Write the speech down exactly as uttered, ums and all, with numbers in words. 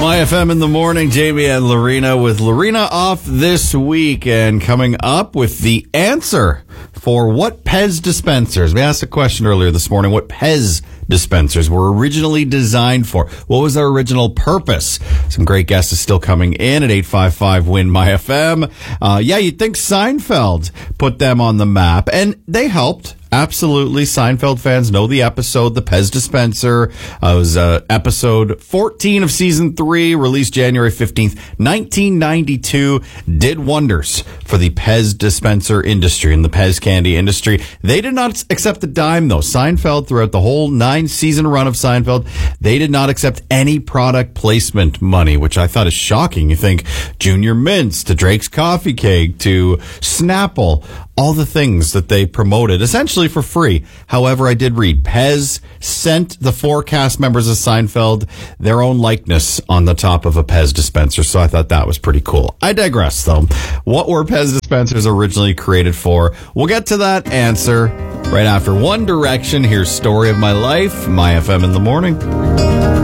Y F M in the morning, Jamie and Lorena with Lorena off this week, and coming up with the answer for what Pez dispensers. We asked a question earlier this morning, what Pez dispensers were originally designed for. What was their original purpose? Some great guests still coming in at eight five five, W I N, M Y F M. Uh, yeah, you'd think Seinfeld put them on the map, and they helped. Absolutely. Seinfeld fans know the episode, the Pez dispenser. Uh, it was uh, episode fourteen of season three, released January fifteenth, nineteen ninety-two. Did wonders for the Pez dispenser industry and the Pez candy industry. They did not accept a dime, though. Seinfeld, throughout the whole nine-season run of Seinfeld, they did not accept any product placement money, which I thought is shocking. You think Junior Mints to Drake's Coffee Cake to Snapple, all the things that they promoted essentially for free. However, I did read Pez sent the four cast members of Seinfeld their own likeness on the top of a Pez dispenser, so I thought that was pretty cool. I digress, though. What were Pez dispensers originally created for? We'll get to that answer right after One Direction. Here's Story of My Life, M Y F M in the morning.